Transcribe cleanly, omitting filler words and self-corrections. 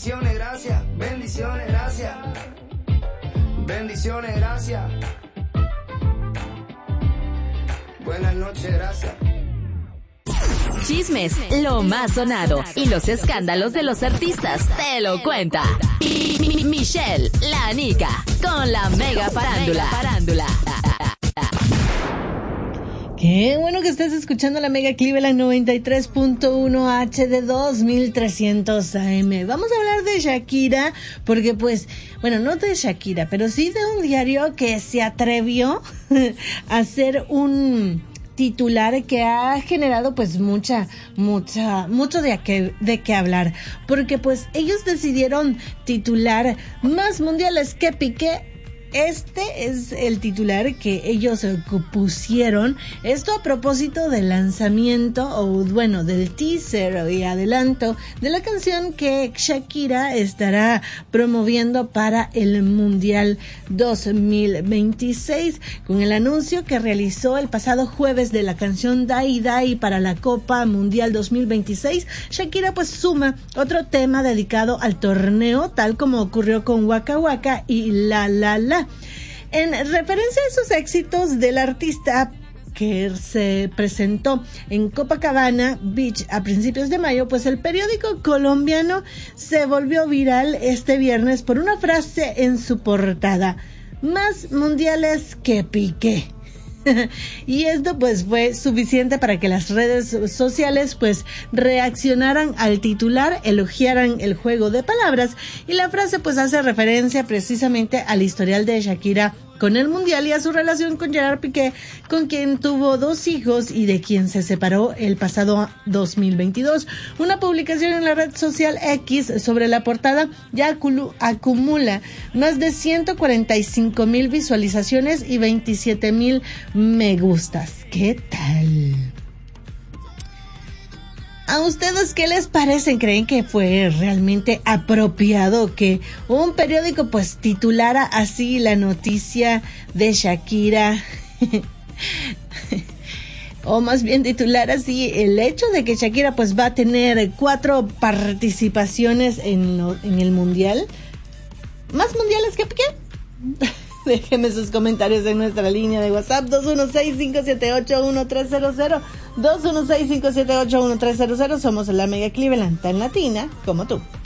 Bendiciones, gracias. Bendiciones, gracias. Bendiciones, gracias. Buenas noches, gracias. Chismes, lo más sonado y los escándalos de los artistas te lo cuenta Michelle, la Nica, con la mega farándula. Qué bueno que estés escuchando la Mega Cleveland 93.1 HD 2300 AM. Vamos a hablar de Shakira, porque pues, bueno, no de Shakira, pero sí de un diario que se atrevió a hacer un titular que ha generado pues mucho de qué hablar, porque pues ellos decidieron titular más mundiales que Piqué. Este es el titular que ellos pusieron, esto a propósito del lanzamiento, o bueno, del teaser y adelanto de la canción que Shakira estará promoviendo para el Mundial 2026, con el anuncio que realizó el pasado jueves de la canción Dai Dai para la Copa Mundial 2026. Shakira pues suma otro tema dedicado al torneo, tal como ocurrió con Waka Waka y La La La. En referencia a esos éxitos del artista que se presentó en Copacabana Beach a principios de mayo, pues el periódico colombiano se volvió viral este viernes por una frase en su portada: más mundiales que Piqué. Y esto pues fue suficiente para que las redes sociales pues reaccionaran al titular, elogiaran el juego de palabras, y la frase pues hace referencia precisamente al historial de Shakira con el mundial y a su relación con Gerard Piqué, con quien tuvo 2 hijos y de quien se separó el pasado 2022. Una publicación en la red social X sobre la portada ya acumula más de 145,000 visualizaciones y 27,000 me gustas. ¿Qué tal? ¿A ustedes qué les parecen? ¿Creen que fue realmente apropiado que un periódico pues titulara así la noticia de Shakira? O más bien titular así el hecho de que Shakira pues va a tener 4 participaciones en el mundial. ¿Más mundiales que Piqué? Déjenme sus comentarios en nuestra línea de WhatsApp 216-578-1300, 216-578-1300. Somos la Mega Cleveland, tan latina como tú.